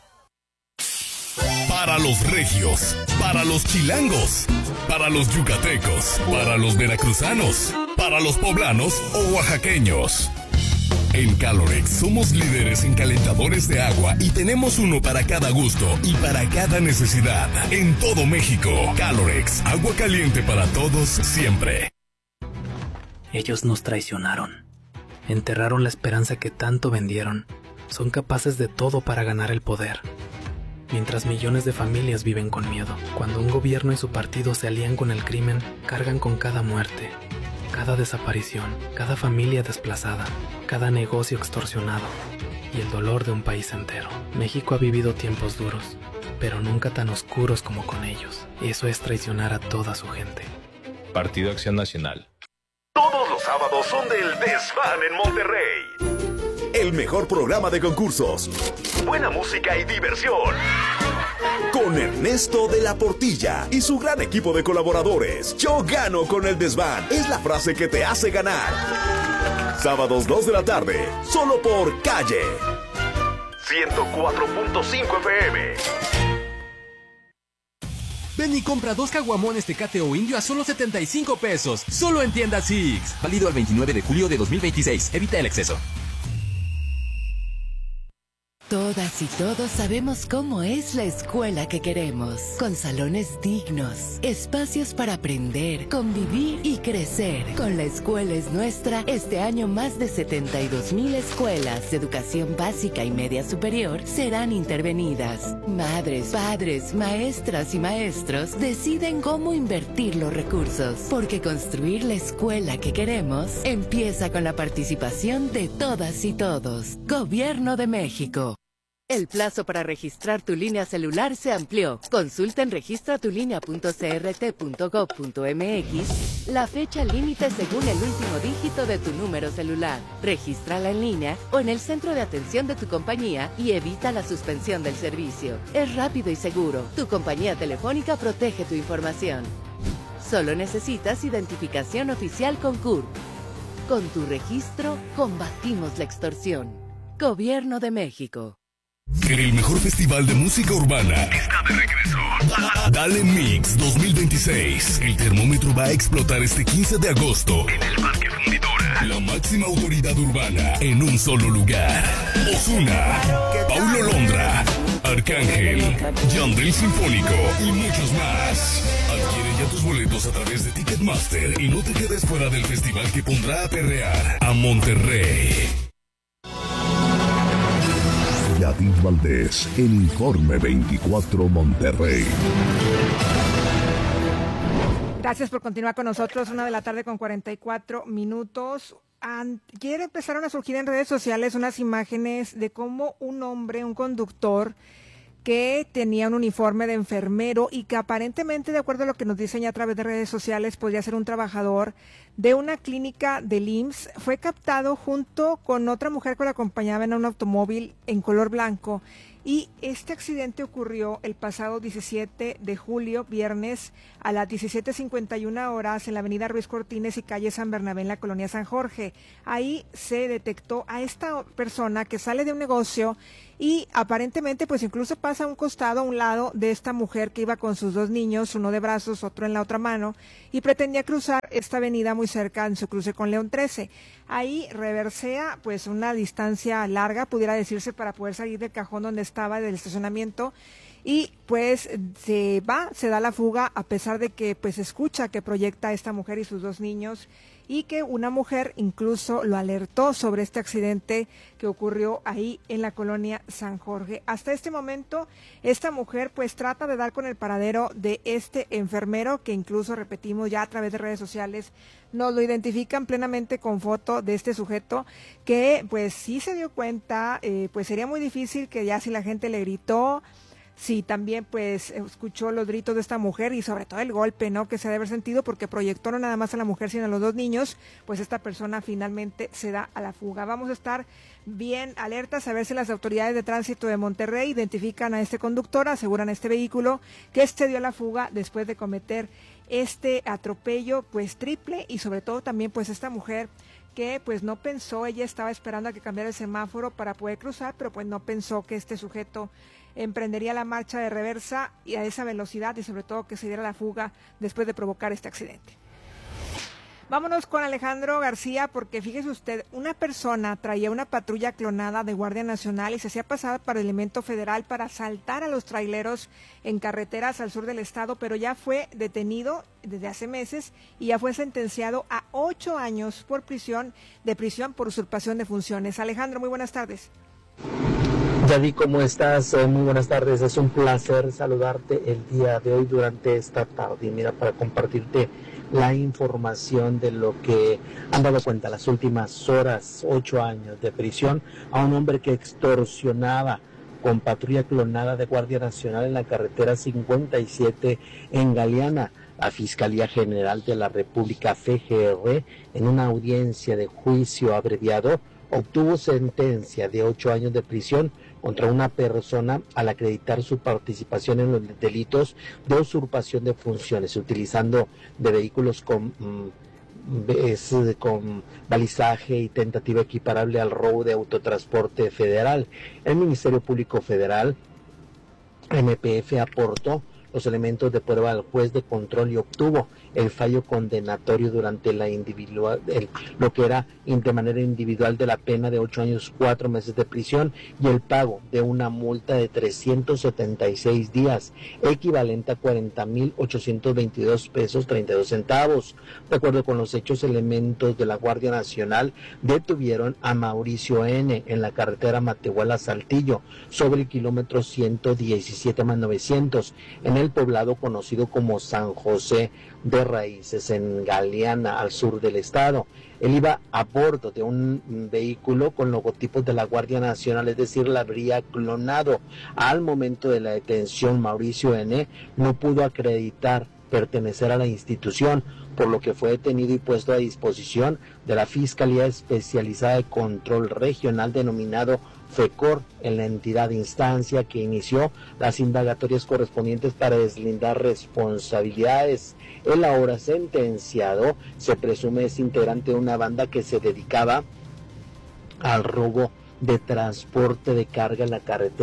Para los regios, para los chilangos, para los yucatecos, para los veracruzanos, para los poblanos o oaxaqueños. En Calorex somos líderes en calentadores de agua y tenemos uno para cada gusto y para cada necesidad. En todo México, Calorex, agua caliente para todos siempre. Ellos nos traicionaron, enterraron la esperanza que tanto vendieron. Son capaces de todo para ganar el poder. Mientras millones de familias viven con miedo, cuando un gobierno y su partido se alían con el crimen, cargan con cada muerte, cada desaparición, cada familia desplazada, cada negocio extorsionado y el dolor de un país entero. México ha vivido tiempos duros, pero nunca tan oscuros como con ellos. Eso es traicionar a toda su gente. Partido Acción Nacional. Todos los sábados son del Desván en Monterrey. El mejor programa de concursos, buena música y diversión. Con Ernesto de la Portilla y su gran equipo de colaboradores. Yo gano con el Desván. Es la frase que te hace ganar. Sábados 2 de la tarde, solo por Calle 104.5 FM. Ven y compra 2 caguamones Tecate o Indio a solo 75 pesos. Solo en tienda Six. Válido al 29 de julio de 2026. Evita el exceso. Todas y todos sabemos cómo es la escuela que queremos, con salones dignos, espacios para aprender, convivir y crecer. Con La Escuela es Nuestra, este año más de 72,000 escuelas de educación básica y media superior serán intervenidas. Madres, padres, maestras y maestros deciden cómo invertir los recursos, porque construir la escuela que queremos empieza con la participación de todas y todos. Gobierno de México. El plazo para registrar tu línea celular se amplió. Consulta en registratulinea.crt.gov.mx la fecha límite según el último dígito de tu número celular. Regístrala en línea o en el centro de atención de tu compañía y evita la suspensión del servicio. Es rápido y seguro. Tu compañía telefónica protege tu información. Solo necesitas identificación oficial con CURP. Con tu registro, combatimos la extorsión. Gobierno de México. El mejor festival de música urbana está de regreso. Dale Mix 2026. El termómetro va a explotar este 15 de agosto en el Parque Fundidora. La máxima autoridad urbana en un solo lugar. Ozuna, Paulo Londra, Arcángel, Yandel Sinfónico y muchos más. Adquiere ya tus boletos a través de Ticketmaster y no te quedes fuera del festival que pondrá a perrear a Monterrey. Yadid Valdés, en Informe 24 Monterrey. Gracias por continuar con nosotros, 1:44 p.m. Ayer empezaron a surgir en redes sociales unas imágenes de cómo un hombre, un conductor, que tenía un uniforme de enfermero y que aparentemente, de acuerdo a lo que nos dicen ya a través de redes sociales, podría ser un trabajador de una clínica del IMSS, fue captado junto con otra mujer que lo acompañaba en un automóvil en color blanco. Y este accidente ocurrió el pasado 17 de julio, viernes, a las 17:51 horas en la avenida Ruiz Cortines y calle San Bernabé en la colonia San Jorge. Ahí se detectó a esta persona que sale de un negocio y aparentemente pues incluso pasa a un costado, a un lado de esta mujer que iba con sus dos niños, uno de brazos, otro en la otra mano, y pretendía cruzar esta avenida muy cerca en su cruce con León 13. Ahí reversea pues una distancia larga, pudiera decirse, para poder salir del cajón donde estaba, del estacionamiento, y pues se da la fuga, a pesar de que pues escucha que proyecta a esta mujer y sus dos niños, y que una mujer incluso lo alertó sobre este accidente que ocurrió ahí en la colonia San Jorge. Hasta este momento, esta mujer pues trata de dar con el paradero de este enfermero, que incluso, repetimos, ya a través de redes sociales nos lo identifican plenamente con foto de este sujeto, que pues sí se dio cuenta, pues sería muy difícil que ya si la gente le gritó, sí, también pues escuchó los gritos de esta mujer y sobre todo el golpe, ¿no?, que se debe haber sentido, porque proyectó no nada más a la mujer sino a los dos niños, pues esta persona finalmente se da a la fuga. Vamos a estar bien alertas a ver si las autoridades de tránsito de Monterrey identifican a este conductor, aseguran a este vehículo que dio a la fuga después de cometer este atropello pues triple, y sobre todo también pues esta mujer que pues no pensó, ella estaba esperando a que cambiara el semáforo para poder cruzar, pero pues no pensó que este sujeto emprendería la marcha de reversa y a esa velocidad, y sobre todo que se diera la fuga después de provocar este accidente. Vámonos con Alejandro García, porque fíjese usted, una persona traía una patrulla clonada de Guardia Nacional y se hacía pasar para elemento federal para asaltar a los traileros en carreteras al sur del estado, pero ya fue detenido desde hace meses y ya fue sentenciado a 8 años por prisión por usurpación de funciones. Alejandro, muy buenas tardes. Yadi, ¿cómo estás? Muy buenas tardes, es un placer saludarte el día de hoy durante esta tarde. Y mira, para compartirte la información de lo que han dado cuenta las últimas horas, 8 años de prisión a un hombre que extorsionaba con patrulla clonada de Guardia Nacional en la carretera 57 en Galeana. La Fiscalía General de la República, FGR, en una audiencia de juicio abreviado, obtuvo sentencia de 8 años de prisión contra una persona al acreditar su participación en los delitos de usurpación de funciones, utilizando de vehículos con balizaje y tentativa equiparable al robo de autotransporte federal. El Ministerio Público Federal, MPF, aportó los elementos de prueba al juez de control y obtuvo el fallo condenatorio durante la lo que era de manera individual de la pena de 8 años, 4 meses de prisión y el pago de una multa de 376 días, equivalente a 40,822 pesos 32 centavos. De acuerdo con los hechos, elementos de la Guardia Nacional detuvieron a Mauricio N. en la carretera Matehuala-Saltillo, sobre el kilómetro 117+900, en el poblado conocido como San José de Raíces, en Galeana, al sur del estado. Él iba a bordo de un vehículo con logotipos de la Guardia Nacional, es decir, la habría clonado. Al momento de la detención, Mauricio N. no pudo acreditar pertenecer a la institución, por lo que fue detenido y puesto a disposición de la Fiscalía Especializada de Control Regional, denominado FECOR, en la entidad de instancia que inició las indagatorias correspondientes para deslindar responsabilidades. El ahora sentenciado se presume es integrante de una banda que se dedicaba al robo de transporte de carga en la carretera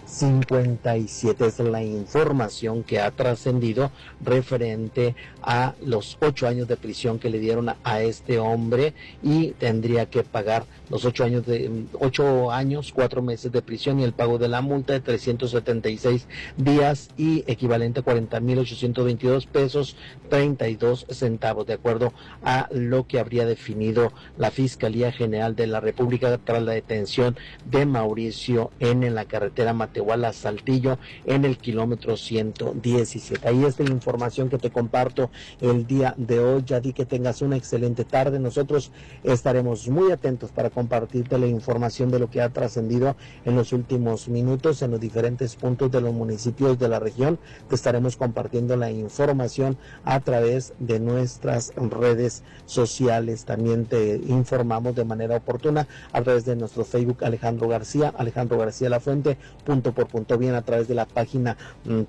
57. Es la información que ha trascendido referente a los 8 años de prisión que le dieron a este hombre, y tendría que pagar los 8 años, 4 meses de prisión y el pago de la multa de 376 días y equivalente a 40,822 pesos 32 centavos, de acuerdo a lo que habría definido la Fiscalía General de la República tras la detención de Mauricio en la carretera Matehuala-Saltillo en el kilómetro 117. Ahí está la información que te comparto el día de hoy. Ya di que tengas una excelente tarde. Nosotros estaremos muy atentos para compartirte la información de lo que ha trascendido en los últimos minutos en los diferentes puntos de los municipios de la región. Te estaremos compartiendo la información a través de nuestras redes sociales. También te informamos de manera oportuna a través de nuestro Facebook Alejandro García La Fuente, punto por punto, bien a través de la página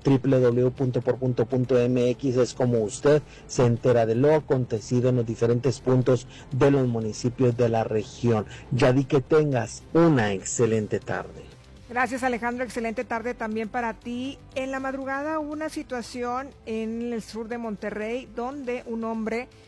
www.por.mx. Es como usted se entera de lo acontecido en los diferentes puntos de los municipios de la región. Ya di que tengas una excelente tarde. Gracias, Alejandro, excelente tarde también para ti. En la madrugada hubo una situación en el sur de Monterrey donde un hombre